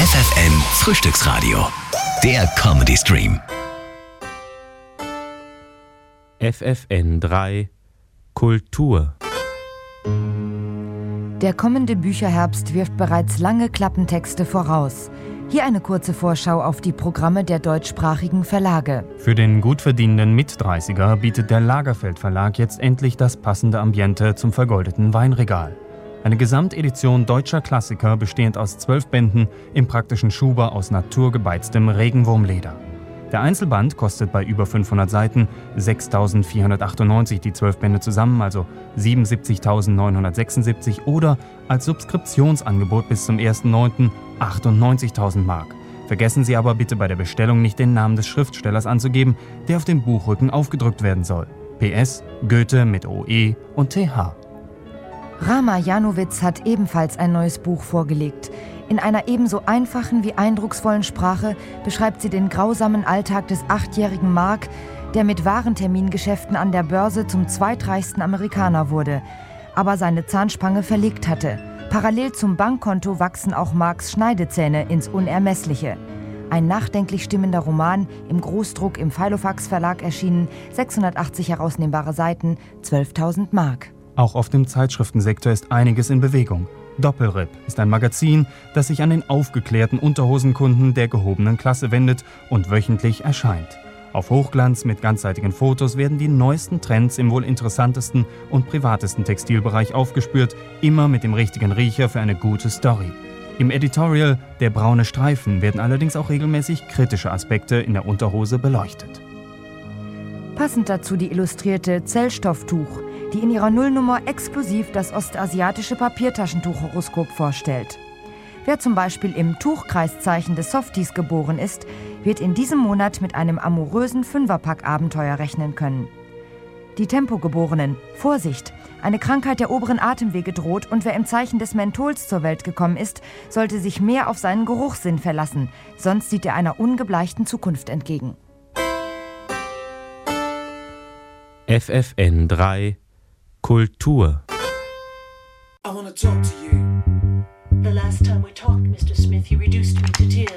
FFN Frühstücksradio. Der Comedy Stream. FFN 3 Kultur. Der kommende Bücherherbst wirft bereits lange Klappentexte voraus. Hier eine kurze Vorschau auf die Programme der deutschsprachigen Verlage. Für den gut verdienenden Mit-30er bietet der Lagerfeld Verlag jetzt endlich das passende Ambiente zum vergoldeten Weinregal. Eine Gesamtedition deutscher Klassiker bestehend aus 12 Bänden im praktischen Schuber aus naturgebeiztem Regenwurmleder. Der Einzelband kostet bei über 500 Seiten 6.498 die 12 Bände zusammen, also 77.976 oder als Subskriptionsangebot bis zum 1.9. 98.000 Mark. Vergessen Sie aber bitte bei der Bestellung nicht den Namen des Schriftstellers anzugeben, der auf dem Buchrücken aufgedruckt werden soll. PS Goethe mit OE und TH. Rama Janowitz hat ebenfalls ein neues Buch vorgelegt. In einer ebenso einfachen wie eindrucksvollen Sprache beschreibt sie den grausamen Alltag des 8-jährigen Mark, der mit Warentermingeschäften an der Börse zum zweitreichsten Amerikaner wurde, aber seine Zahnspange verlegt hatte. Parallel zum Bankkonto wachsen auch Marks Schneidezähne ins Unermessliche. Ein nachdenklich stimmender Roman, im Großdruck im Filofax Verlag erschienen, 680 herausnehmbare Seiten, 12.000 Mark. Auch auf dem Zeitschriftensektor ist einiges in Bewegung. Doppelripp ist ein Magazin, das sich an den aufgeklärten Unterhosenkunden der gehobenen Klasse wendet und wöchentlich erscheint. Auf Hochglanz mit ganzseitigen Fotos werden die neuesten Trends im wohl interessantesten und privatesten Textilbereich aufgespürt, immer mit dem richtigen Riecher für eine gute Story. Im Editorial Der braune Streifen werden allerdings auch regelmäßig kritische Aspekte in der Unterhose beleuchtet. Passend dazu die illustrierte Zellstofftuch, die in ihrer Nullnummer exklusiv das ostasiatische Papiertaschentuch-Horoskop vorstellt. Wer zum Beispiel im Tuchkreiszeichen des Softies geboren ist, wird in diesem Monat mit einem amorösen Fünferpack-Abenteuer rechnen können. Die Tempogeborenen, Vorsicht! Eine Krankheit der oberen Atemwege droht und wer im Zeichen des Menthols zur Welt gekommen ist, sollte sich mehr auf seinen Geruchssinn verlassen, sonst sieht er einer ungebleichten Zukunft entgegen. FFN 3 Kultur. I wanna talk to you. The last time we talked, Mr. Smith, you reduced me to tears.